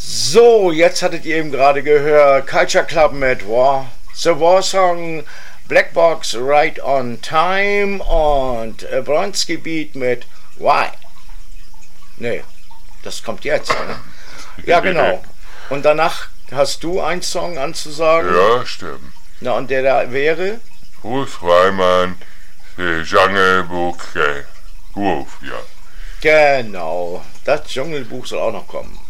So, jetzt hattet ihr eben gerade gehört Culture Club mit The War Song, Black Box Right on Time und Bronski Beat mit Why. Nee, das kommt jetzt, ne? Ja, genau. Und danach hast du einen Song anzusagen? Ja, stimmt. Na, und der da wäre? Bruce Reimann, Jungle Book Wolf, ja. Genau, das Dschungelbuch soll auch noch kommen.